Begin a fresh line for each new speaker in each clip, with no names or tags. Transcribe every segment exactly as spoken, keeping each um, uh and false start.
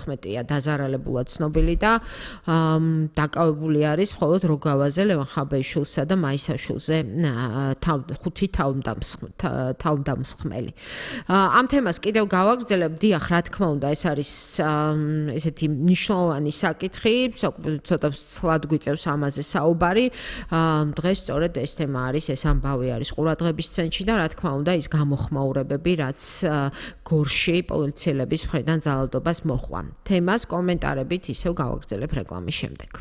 თოთხმეტია დაზარალებულად ცნობილი და დაკავებული არის მხოლოდ როგავაზე, ლევან ხაბეიშვილსა და მაისაშვილზე ხუთი თავმდამსხმელი. ამ თემას კიდევ გავაგრძელებ, დიახ, რა თქმა უნდა, ეს არის ესეთი მნიშვნელოვანი საკითხი, ცოტა ცლად გვიწევს ამაზე საუბარი. დღეს სწორედ ეს თემა არის, ეს ამბავი არის ყურადღების ცენტრში და რა თქმა უნდა, ის გამოხმაურებები, რაც გორში პოლიციელების მხრიდან ძალადობას მოჰყვა. თემას კომენტარებით ისევ გავაგრძელებ რეკლამის შემდეგ.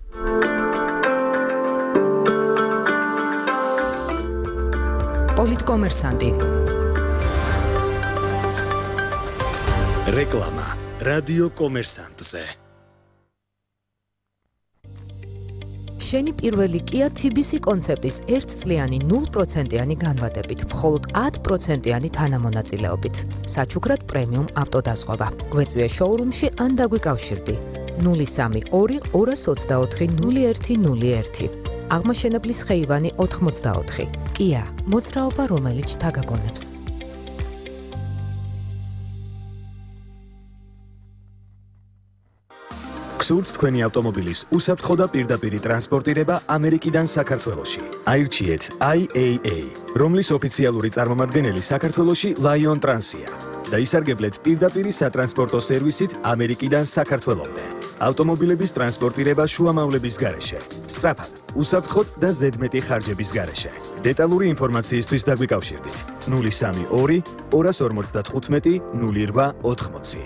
პოლიტკომერსანტი.
რეკლამა რადიო კომერსანტზე.
შენი პირველი Kia T B C კონცეპტის ერთწლიანი ნულ პროცენტიანი განვადებით, მხოლოდ ათი პროცენტიანი თანამონაწილეობით. საჩუქრად პრემიუმ ავტოდაზღვევა. გვეწვია შოურუმში ან დაგვიკავშირდი. ნული სამი ორი ორას ოცდაოთხი ნული ერთი ნული ერთი. აღმაშენებლის ხეივანი ოთხმოცდაოთხი. Kia, მოძრაობა რომელიც თაგაგონებს.
გსურთ თქვენი ავტომობილის უსაფრთხო და პირდაპირი ტრანსპორტირება ამერიკიდან საქართველოში. აირჩიეთ I A A, რომლის ოფიციალური წარმომადგენელი საქართველოში Lion Trans-ია და ისარგებლეთ პირდაპირი სატრანსპორტო სერვისით ამერიკიდან საქართველომდე. ავტომობილების ტრანსპორტირება შუამავლების გარეშე, სწრაფად, უსაფრთხოდ და ზედმეტი ხარჯების გარეშე. დეტალური ინფორმაციისთვის დაგვიკავშირდით ნული სამი ორი ორას ორმოცდათხუთმეტი ნული რვა ოთხმოცი.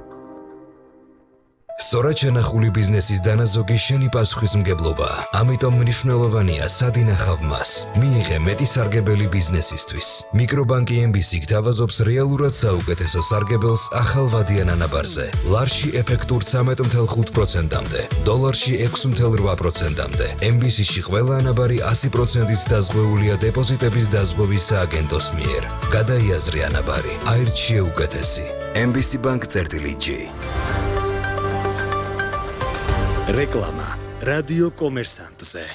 სწორად შენახული ბიზნესის დანაზოგი შენი პასუხისმგებლობა. ამიტომ მნიშვნელოვანია სად ინახავ მას. მიიღე მეტი სარგებელი ბიზნესისთვის. მიკრობანკი M B C გთავაზობს რეალურად საუკეთესო სარგებელს ახალ ვადიან ანაბარზე. ლარში ეფექტურ ცამეტი ათი ხუთი პროცენტამდე, დოლარში ექვსი ათი რვა პროცენტამდე. M B C-ში ყველა ანაბარი ასი პროცენტით დაზღვეულია დეპოზიტების დაზღვევის სააგენტოს მიერ. გადაიაზრე ანაბარი, აირჩიე უკეთესი. M B C Bank-G.
რეკლამა რადიო კომერსანტზე.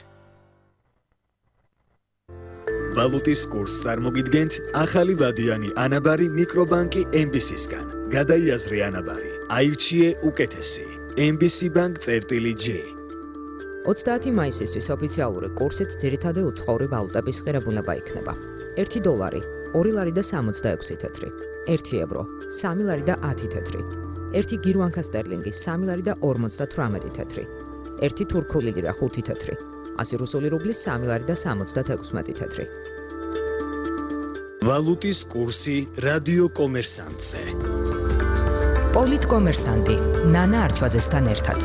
ვალუტის კურსს წარმოგიდგენთ ახალი ვადიანი ანაბარი მიკრობანკი M B C-სგან. გადაიაზრე ანაბარი, აირჩიე უკეთესი. M B C Bank-G.
ოცდაათი მაისისთვის ოფიციალური კურსით ძირითადი უცხოური ვალუტების ღირებულება იქნება. ერთი დოლარი, ორი ლარი და სამოცდაექვსი თეთრი, ერთი ევრო, სამი ლარი და ათი თეთრი. ერთი გირვანკა სტერლინგი, სამი ლარი და ორმოცდათვრამეტი თეთრი. ერთი თურქული ლირა, ხუთი თეთრი. ასი რუსული რუბლი, სამი ლარი და სამოცდათექვსმეტი თეთრი.
ვალუტის კურსი რადიო კომერსანტზე.
პოლიტკომერსანტი, ნანა არჩვაძესთან ერთად.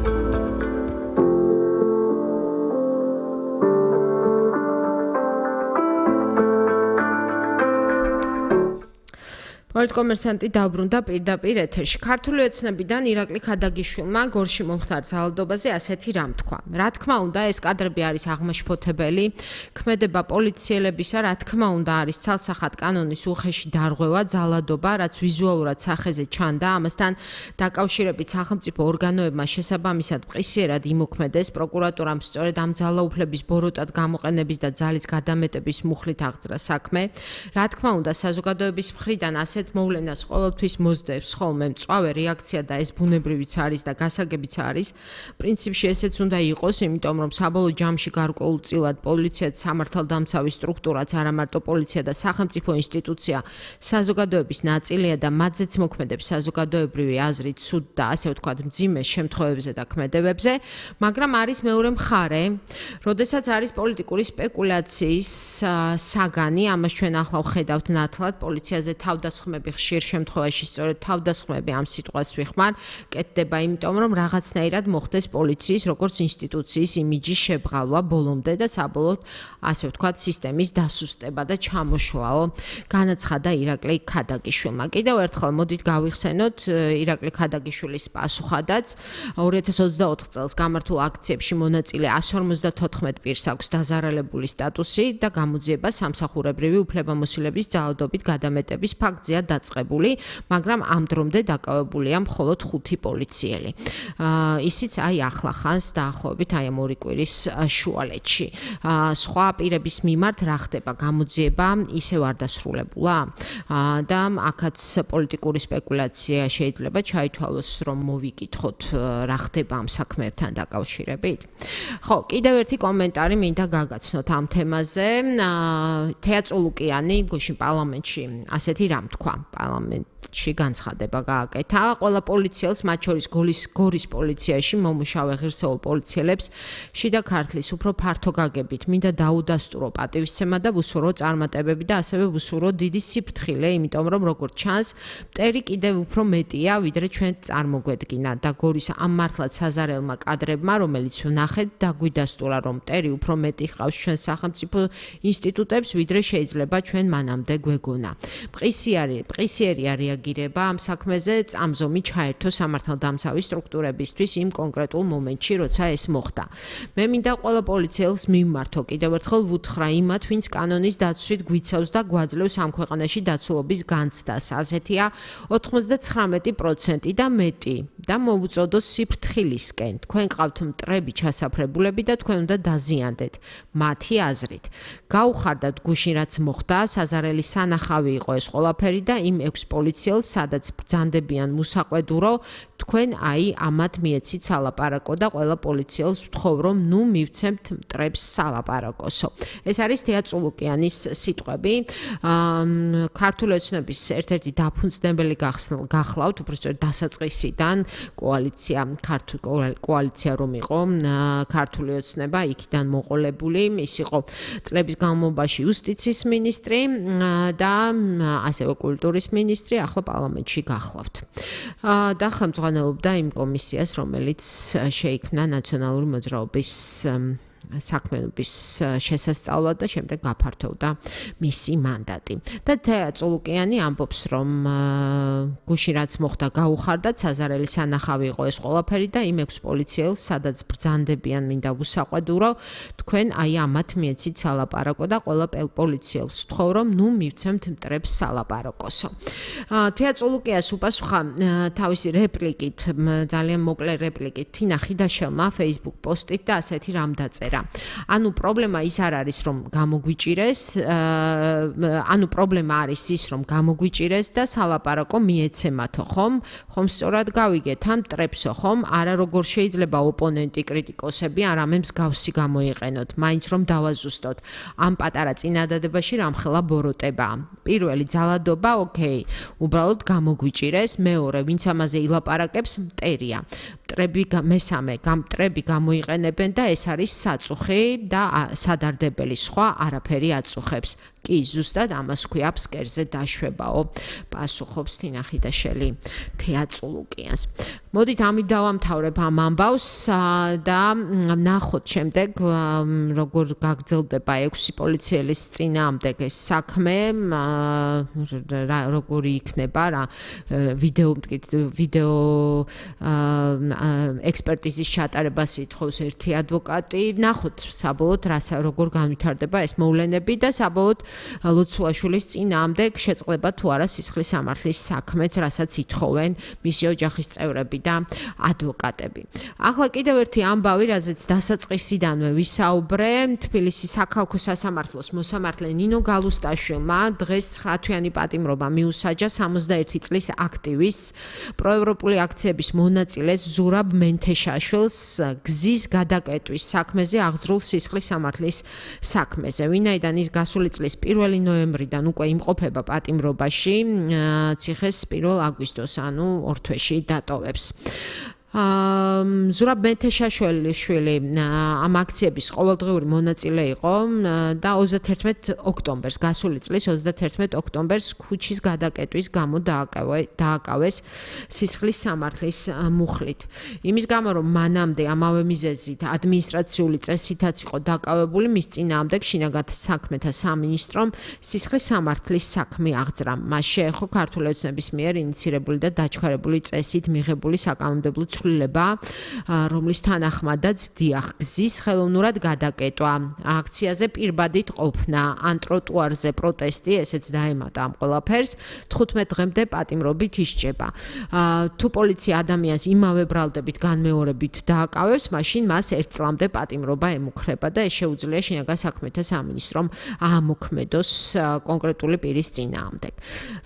პოლიტკომერსანტი დაბრუნდა პირდაპირ ეთერში. ქართული ოცნებიდან ირაკლი ქადაგიშვილმა გორში მომხდარ ძალადობაზე ასეთი რამ თქვა. რა თქმა უნდა, ეს კადრები არის აღმაშფოთებელი, ქმედება პოლიციელებისა, რა თქმა უნდა, არის ცალსახად კანონის უხეში დარღვევა, ძალადობა, რაც ვიზუალურად სახეზე ჩანდა, ამასთან დაკავშირებით სახელმწიფო ორგანოებმა შესაბამისად მყისიერად იმოქმედეს, პროკურატურამ სწორედ ამ ძალაუფლების ბოროტად გამოყენების და ძალის გადამეტების მუხლით აღძრა საქმე. რა თქმა უნდა, საზოგადოების მხრიდან ასეთ მოვლენას ყოველთვის მოსდევს ხოლმე მწვავე რეაქცია და ეს ბუნებრივიც არის და გასაგებიც არის. პრინციპში ესეც უნდა იყოს, იმიტომ რომ საბოლოო ჯამში გარკვეულწილად პოლიციაც სამართალდამცავი სტრუქტურაც არა მარტო პოლიცია და სახელმწიფო ინსტიტუცია საზოგადოების ნაწილია და მათზეც მოქმედებს საზოგადოებრივი აზრით ცუდ და ასე ვთქვათ მძიმე შემთხვევებზე და ქმედებებზე, მაგრამ არის მეორე მხარე, როდესაც არის პოლიტიკური სპეკულაციის საგანი, ამას ჩვენ ახლა ვხედავთ ნათლად პოლიციაზე თავდასხმები ხშირ შემთხვევაში სწორედ თავდასხმები ამ სიტყვას ვიხმარ, კეთდება იმიტომ რომ რაღაცნაირად მოხდეს პოლიციის როგორც ინსტიტუციის იმიჯის შებრალვა ბოლომდე და საბოლოოდ ასე ვთქვათ სისტემის დასუსტება და ჩამოშლაო, განაცხადა ირაკლი ქადაგიშვილმა. კიდევ ერთხელ მოდით გავიხსენოთ ირაკლი ქადაგიშვილის პასუხადაც ორი ათას ოცდაოთხ წელს გამართულ აქციებში მონაწილე ასი ორმოცდათოთხმეტ პირს აქვს დაზარალებული სტატუსი და გამოძიება სამსახურებრივი უფლებამოსილების ძალადობით გადამეტების ფაქტზეა დაწყებული, მაგრამ ამ დრომდე დაკავებულია მხოლოდ ხუთი პოლიციელი. ისიც აი ახლა ხანს დაახლოებით აი ამ ორი კვირის შუალედში. სხვა პირების მიმართ რა ხდება? გამოძიება ისევ არ დასრულებულა და აქაც პოლიტიკური სპეკულაცია შეიძლება ჩაითვალოს, რომ მოვიკითხოთ რა ხდება ამ საქმეებთან დაკავშირებით. ხო, კიდევ ერთი კომენტარი მინდა გაგაცნოთ ამ თემაზე. თეატრო ლუკიანი გუშინ პარლამენტში ასეთი რამ თქვა. პარლამენტში განცხადება გააკეთა ყველა პოლიციელს, მათ შორის გორის გორის პოლიციაში მომუშავე ღირსეულ პოლიციელებს შიდა ქართლის უფრო ფართო გაგებით მინდა დაუდასტურო პატივისცემა და ვუსურო წარმატებები და ასევე ვუსურო დიდი სიფრთხილე, იმიტომ რომ როგორც ჩანს, მტერი კიდევ უფრო მეტია, ვიდრე ჩვენ წარმოგვედგინა და გორის ამ მართლაც საზარელმა კადრებმა, რომელიც ვნახეთ, დაგვიდასტურა, რომ მტერი უფრო მეტი ჰყავს ჩვენ სახელმწიფო ინსტიტუტებს, ვიდრე შეიძლება ჩვენ მანამდე გვეგონა. მყისიერი, მყისიერია რეაგირება ამ საქმეზე, წამზომი ჩაერთო სამართალდამცავი სტრუქტურებისთვის იმ კონკრეტულ მომენტში, როცა ეს მოხდა. მე მინდა ყველა პოლიციელს მიმართო, კიდევ ერთხელ ვუთხრა იმათ, ვინც კანონის დაცვით გვიცავს და გვაძლევს ამ ქვეყანაში დაცულობის განცდას. ასეთია ოცდათხმეტი პროცენტი და მეტი და მოუწოდოს სიფრთხილისკენ. თქვენ ყავთ მტრები ჩასაფრებულები და თქვენ უნდა დაზიანდეთ. მათი აზრით. გაუხარდათ გუშინ რაც მოხდა, საზარელი სანახავი იყო ეს ყველაფერი და იმ ექვს პოლიციელს, სადაც ბრძანდებიან მუსაყვედურო, თქვენ აი ამათ მიეცით სალაპარაკო და ყველა პოლიციელს ვთხოვ, რომ ნუ მივცემთ მტრებს სალაპარაკოსო. ეს არის თეატრო ლუკიანის სიტყვები. ქართული ოცნების ერთ-ერთი დაფუძნებელი გახლავთ, უბრალოდ დასაწყისიდან კოალიცია, ქართული კოალიცია რომ იყო, ქართული ოცნება იქიდან მოყოლებული, ის იყო წლების განმავლობაში იუსტიციის მინისტრი და ასევე კულტურის მინისტრი, ახლა პარლამენტში გახლავთ. და ხელმძღვანელობდა იმ კომისიას, რომელიც შეიქმნა ნაციონალური მოძრაობის საქმიანობის შესასწავლად და შემდეგ გაფართოვდა მისი მანდატი. და თეატრო ლუკიანი ამბობს, რომ გუშინ რაც მოხდა გაუხარდათ, საზარელი სანახავი იყო ეს ყველაფერი და იმ ექვს პოლიციელს, სადაც ბრძანდებიან მინდა ვუსაყვედურო, თქვენ აი ამათ მიეცით სალაპარაკო და ყველა პოლიციელს ვთხოვ, რომ ნუ მივცემთ მტრებს სალაპარაკოსო. თეატრო ლუკიანს უპასუხა თავისი რეპლიკით, ძალიან მოკლე რეპლიკით თინა ხიდაშელმა Facebook პოსტით და ასეთი რამ დაწერა. ანუ პრობლემა ის არ არის, რომ გამოგვიჭირეს, ანუ პრობლემა არის ის, რომ გამოგვიჭირეს და სალაპარაკო მიეცემათო, ხომ? ხომ სწორად გავიგეთ, ამ მტრებსო, ხომ? არა როგორ შეიძლება ოპონენტი, კრიტიკოსები არამე მსგავსი გამოიყენოთ, მაინც რომ დავაზუსტოთ. ამ პატარა წინადადებაში რამხელა ბოროტება. პირველი ძალადობა, ოკეი, უბრალოდ გამოგვიჭირეს, მეორე, ვინც ამაზე ილაპარაკებს, მტერია. მტრები მესამე, გამტრები გამოიყენებენ და ეს არის საწუხი და სადარდებელი, სხვა არაფერი აწუხებს. კი, ზუსტად ამას ქვია ფსკერზე დაშვებაო, პასუხობს თინა ხიდაშელი თეატრო ლუკიანს. მოდით ამით დავამთავრებ ამ ამბავს და ნახოთ შემდეგ როგორ გაგრძელდება ექვსი პოლიციელის წინააღმდეგ ეს საქმე, როგორი იქნება რა ვიდეო ვიდეო ექსპერტიზის ჩატარებას ითხოვს ერთი ადვოკატი. ნახოთ საბოლოოდ რა როგორ განვითარდება ეს მოვლენები და საბოლოოდ ლოცულაშვილის წინააღმდეგ შეწყდება თუ არა სისხლის სამართლის საქმეც, რასაც ითხოვენ მისი ოჯახის წევრები და ადვოკატები. ახლა კიდევ ერთი ამბავი, რაზეც დასაწყისიდანვე ვისაუბრე, თბილისის საქალაქო სასამართლოს მოსამართლე ნინო გალუსტაშვილმა დღეს ცხრათვიანი პატიმრობა მიუსაჯა სამოცდაერთი წლის აქტივის პროევროპული აქციების მონაწილეს ზურაბ მენთეშაშვილს გზის გადაკეტვის საქმეზე აღძრულ სისხლის სამართლის საქმეზე. ვინაიდან ის გასული წლის პირველი ნოემბრიდან უკვე იმყოფება პატიმრობაში, ციხეს პირველ აგვისტოს, ანუ ორ თვეში დატოვებს. ზურაბ მენთეშაშვილი ამ აქციების ყოველდღიური მონაწილე იყო და ოცდათერთმეტ ოქტომბერს, გასული წლის ოცდათერთმეტ ოქტომბერს ქუჩის გადაკეტვის გამო დააკავეს სისხლის სამართლის მუხლით. იმის გამო, რომ მანამდე ამავე მიზეზით ადმინისტრაციული წესითაც იყო დაკავებული, მის წინააღმდეგ შინაგან საქმეთა სამინისტრომ სისხლის სამართლის საქმე აღძრა. მას შეეხო ქართული ოცნების მიერ ინიცირებული და დაჩქარებული წესით მიღებული საკანონმდებლო ცვლილება, რომლის თანახმადაც დიახ გზის ხელოვნურად გადაკეტვა, აქციაზე პირბადით ყოფნა, ან ტროტუარზე პროტესტი, ესეც დაემატა ამ ყველაფერს, თხუთმეტ დღემდე პატიმრობით ისჭება. თუ პოლიცია ადამიანს იმავე ბრალდებით განმეორებით დააკავებს, მაშინ მას ერთ წლამდე პატიმრობა ემუქრება და ეს შეუძლია შინაგან საქმეთა სამინისტრომ აამოქმედოს კონკრეტული პირის წინააღმდეგ.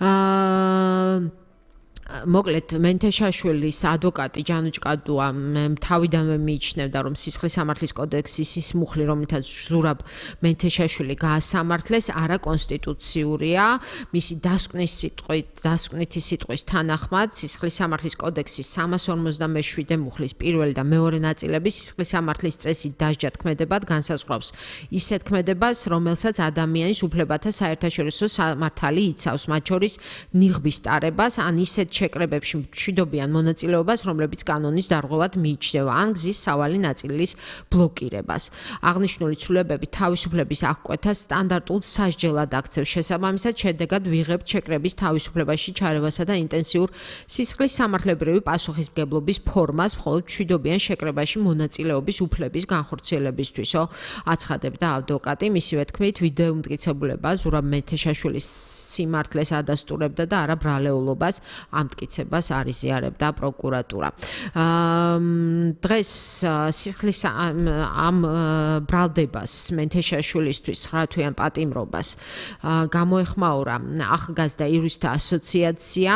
აა მოკლედ მენთეშაშვილის ადვოკატი ჯანუჭ კადუა თავიდანვე მიიჩნევდა რომ სისხლის სამართლის კოდექსის ის მუხლი რომელთაც ზურაბ მენთეშაშვილი გაასამართლეს არაკონსტიტუციურია მისი დასკვნის სიტყვით დასკვნითი სიტყვის თანახმად სისხლის სამართლის კოდექსის სამას ორმოცდამეშვიდე მუხლის პირველი და მეორე ნაწილები სისხლის სამართლის წესით დასჯად ქმედებად განსაზღვრავს ისეთ ქმედებას რომელსაც ადამიანის უფლებათა საერთაშორისო სამართალი იცავს მათ შორის ნიღბის ტარებას ან ისეთ შეკრებებში მშვიდობიან მონაწილეობას, რომლებიც კანონის დარღვევად მიიჩნევა, ან გზის სავალი ნაწილის ბლოკირებას. აღნიშნული ცვლილებები თავისუფლების აღკვეთას სტანდარტულ სასჯელად აქცევს. შესაბამისად, შედეგად ვიღებთ შეკრების თავისუფლებაში ჩარევასა და ინტენსიურ სისხლის სამართლებრივი პასუხისმგებლობის ფორმას, მხოლოდ მშვიდობიან შეკრებაში მონაწილეობის უფლების განხორციელებისთვისო, აცხადებდა ადვოკატი. მისივე თქმით, ვიდეო მტკიცებულება ზურაბ მენთეშაშვილის სიმართლეს ადასტურებდა და არა ბრალეულობას ამტკიცებას არიზიარებდა პროკურატურა. დღეს სისხლის ამ ბრალდებას მენთეშაშვილისთვის ცხრათვიან პატიმრობას გამოეხმაურა ახალგაზრდა იურისტთა ასოციაცია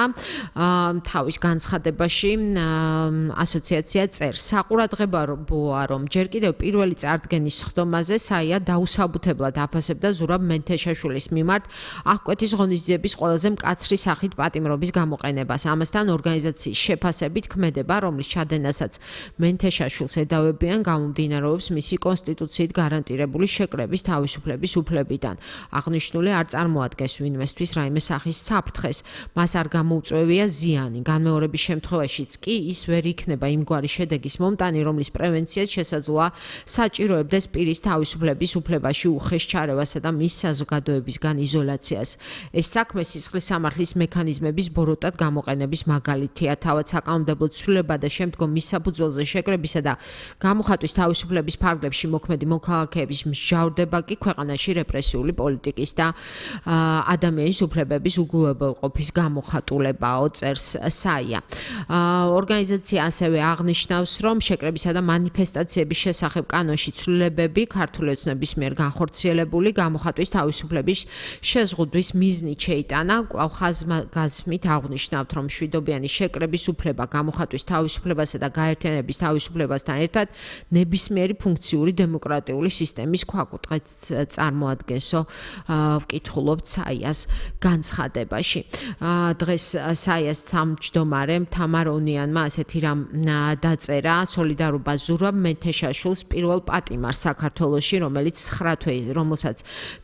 თავის განცხადებაში ასოციაცია წერს საყურადღებოა რომ ჯერ კიდევ პირველი წარდგენის ხდომაზე საია დაუსაბუთებლად აფასებდა ზურაბ მენთეშაშვილის მიმართ აღკვეთის ღონისძიების ყველაზე მკაცრი სახით პატიმრობის გამოყენებას. ამასთან ორგანიზაციის შეფასებით ქმედება, რომლის ჩადენასაც მენთეშაშვილს ედავებიან, გამომდინარეობს მისი კონსტიტუციით გარანტირებული შეკრების თავისუფლების უფლებიდან. აღნიშნული არ წარმოადგენს ვინმესთვის რაიმე სახის საფრთხეს, მას არ გამოუწვევია ზიანი. განმეორების შემთხვევაშიც კი ის ვერ იქნება იმგვარი შედეგის მომტანი, რომლის პრევენციაც შესაძლოა საჭიროებდეს პირის თავისუფლების უფლებაში უხეშ ჩარევასა და მის საზოგადოებისგან იზოლაციას. ეს საქმე სისხლის სამართლის მექანიზმების ბოროტად გამოყენების მაგალითია. თავად საკანონმდებლო ცვლილება და შემდგომ მის საფუძველზე შეკრებისა და გამოხატვის თავისუფლების ფარგლებში მოქმედი მოქალაქეების მსჯავრდება კი ქვეყანაში რეპრესიული პოლიტიკის და ადამიანის უფლებების უგულებელყოფის გამოხატულებაო, წერს საია. ორგანიზაცია ასევე აღნიშნავს, რომ შეკრებისა და მანიფესტაციების შესახებ კანონში ცვლილებები ქართული ოცნების მიერ განხორციელებული გამოხატვის თავისუფლების შეზღუდვის მიზნით შეიტანა. კვლავ ხაზგასმით აღნიშნავთ, რომ მშვიდობიანი შეკრების უფლება გამოხატვის თავისუფლებასა და გაერთიანების თავისუფლებასთან ერთად ნებისმიერი ფუნქციური დემოკრატიული სისტემის ქვაკუთხედს წარმოადგენსო, ვკითხულობთ საიას განცხადებაში. დღეს საიას თავმჯდომარემ თამარ ონიანმა ასეთი რამ დაწერა სოლიდარობა ზურაბ მენთეშაშვილს პირველ პატიმარს საქართველოში, რომელიც ცხრა თვე, რომელსაც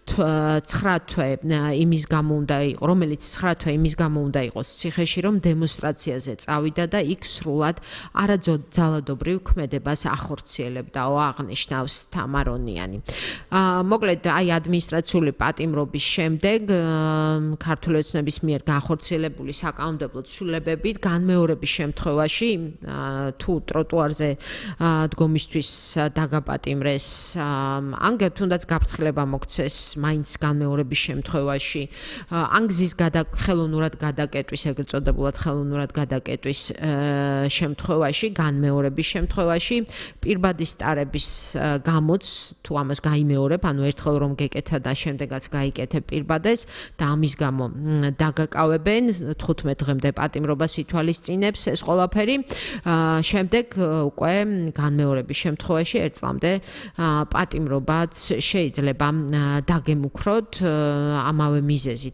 ცხრა თვე იმის გამო უნდა იყო, რომელიც ცხრა თვე იმის გამო უნდა იყოს ციხეში, რომ დემონსტრაციაზე წავიდა და იქ სრულად არაძალადობრივ ქმედებას ახორციელებდაო, აღნიშნავს თამარ ონიანი. მოკლედ, აი ადმინისტრაციული პატიმრობის შემდეგ ქართული ოცნების მიერ განხორციელებული საკანონმდებლო ცვლილებებით განმეორების შემთხვევაში თუ ტროტუარზე დგომისთვის დაგაპატიმრეს, ან თუნდაც გაფრთხილება მოქცეს მაინც განმეორების შემთხვევაში, ან გზის ხელოვნურად გადაკეტვის, ეგრეთ წოდებული ხელოვნურად გადაკეტვის შემთხვევაში, განმეორების შემთხვევაში, პირბადის ტარების გამოც, თუ ამას გაიმეორებ, ანუ ერთხელ რომ გეკეთა და შემდეგაც გაიკეთებ პირბადეს და ამის გამო დაგაკავებენ, თხუთმეტ დღემდე პატიმრობას ითვალისწინებს ეს ყველაფერი. შემდეგ უკვე განმეორების შემთხვევაში ერთ წლამდე პატიმრობაც შეიძლება დაგემუქროთ ამავე მიზეზით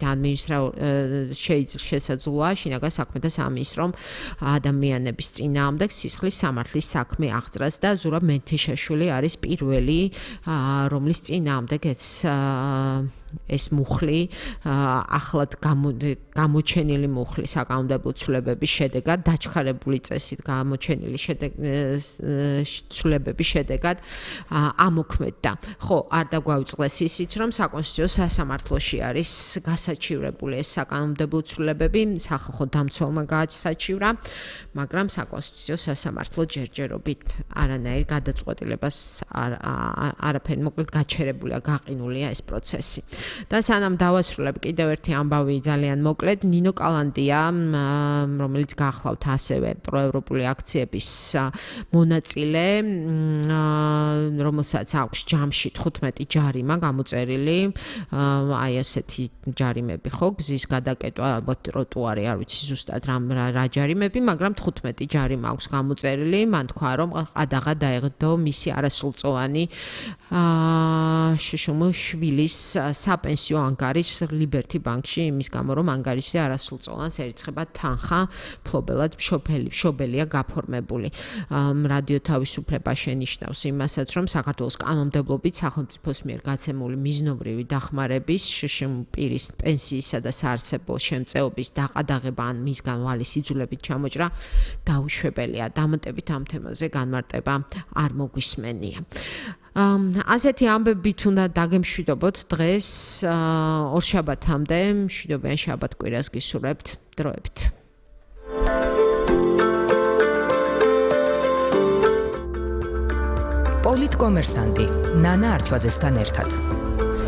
შეიძლება შესაძლოა შინაგან საქმეთა სამინისტრომ ადამიანების წინააღმდეგ სისხლის სამართლის საქმე აღძრას და ზურაბ მენთეშაშვილი არის პირველი, რომლის წინააღმდეგ ეს ეს მუხლი ახლად გამოჩენილი მუხლი საკანონმდებლო ცვლილებების შედეგად დაჩქარებული წესით გამოჩენილი ცვლილებების შედეგად ამოქმედდა. ხო, არ დაგვაუწყდეს ისიც, რომ საკონსტიტუციო სასამართლოში არის გასაჩივრებული ეს საკანონმდებლო ცვლილებები, სახალხო დამცველმა გააჩსაჩივრა, მაგრამ საკონსტიტუციო სასამართლო ჯერჯერობით არანაირ გადაწყვეტილებას არაფერი, მოკლედ გაჩერებულია, გაყინულია ეს პროცესი. და სანამ დავასრულებ კიდევ ერთი ამბავი ძალიან მოკლედ, ნინო კალანდია, რომელიც გახლავთ ასევე პროევროპული აქციების მონაწილე, რომელსაც აქვს ჯამში თხუთმეტი ჯარიმა გამოწერილი, აი ესეთი ჯარიმები ხო, გზის გადაკეტვა, ალბათ ტროტუარი, არ ვიცი ზუსტად რა ჯარიმები, მაგრამ თხუთმეტი ჯარიმა აქვს გამოწერილი, მან თქვა, რომ ყადაღა დაეღდო მისი არასრულწლოვანი შშმ შვილის საპენსიო ანგარის ლიბერთი ბანკში, იმის გამო, რომ ანგარიში არასრულწლოვანს ერიცხება თანხა, ფლობელად მშობელია გაფორმებული. რადიო თავისუფლება შენიშნავს იმასაც, რომ საქართველოს კანონმდებლობით სახელმწიფოს მიერ გაცემული მიზნობრივი დახმარების შშმ პირის პენსიისა და საარსებო შემწეობის დაყადაღება ან მისგან ვალის იძულებით ჩამოჭრა დაუშვებელია. დამატებით ამ თემაზე განმარტება არ მოგვისმენია. ასეთი ამბებით უნდა დაგემშვიდობოთ დღეს ორშაბათამდე, მშვიდობიან შაბათ-კვირას გისურვებთ, დროებით.
პოლიტკომერსანტი ნანა არჩვაძესთან ერთად.